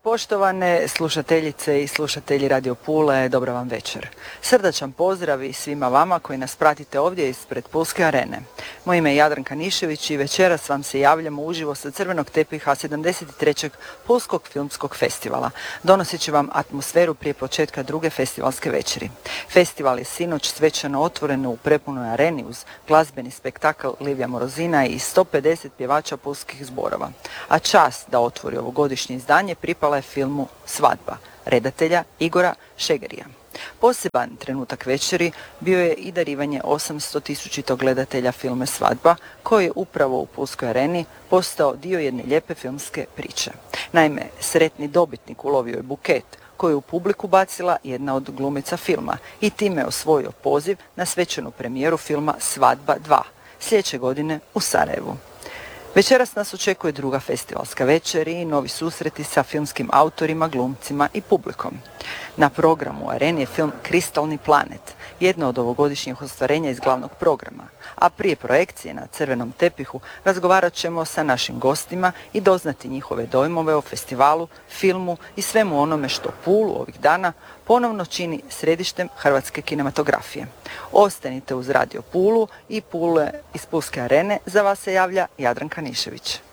Poštovane slušateljice i slušatelji Radio Pule, dobra vam večer. Srdačan pozdrav i svima vama koji nas pratite ovdje ispred Pulske arene. Moje ime je Jadranka Nišević i večeras vam se javljamo uživo sa crvenog tepiha 73. Pulskog filmskog festivala. Donosit će vam atmosferu prije početka druge festivalske večeri. Festival je sinoć svečano otvoren u prepunoj areni uz glazbeni spektakl Livija Morozina i 150 pjevača pulskih zborova. A čast da otvori ovogodišnje izdanje pripala je filmu Svadba redatelja Igora Šegerija. Poseban trenutak večeri bio je i darivanje 800.000 gledatelja filma Svadba, koji je upravo u Pulskoj areni postao dio jedne lijepe filmske priče. Naime, sretni dobitnik ulovio je buket koji je u publiku bacila jedna od glumica filma i time osvojio poziv na svečanu premijeru filma Svadba 2 sljedeće godine u Sarajevu. Večeras nas očekuje druga festivalska večer i novi susreti sa filmskim autorima, glumcima i publikom. Na programu u areni je film Kristalni planet, jedno od ovogodišnjih ostvarenja iz glavnog programa, a prije projekcije na crvenom tepihu razgovarat ćemo sa našim gostima i doznati njihove dojmove o festivalu, filmu i svemu onome što Pulu ovih dana ponovno čini središtem hrvatske kinematografije. Ostanite uz Radio Pulu i Pule iz Pulske arene, za vas se javlja Jadranka Nišević.